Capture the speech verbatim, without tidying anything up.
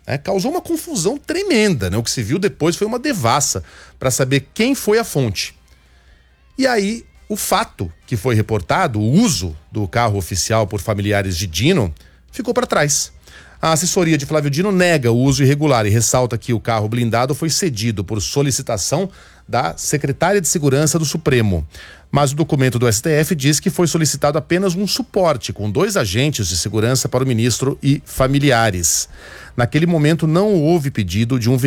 né? Causou uma confusão tremenda, né? O que se viu depois foi uma devassa para saber quem foi a fonte. E aí, o fato que foi reportado, o uso do carro oficial por familiares de Dino, ficou para trás. A assessoria de Flávio Dino nega o uso irregular e ressalta que o carro blindado foi cedido por solicitação da secretária de Segurança do Supremo. Mas o documento do S T F diz que foi solicitado apenas um suporte com dois agentes de segurança para o ministro e familiares. Naquele momento não houve pedido de um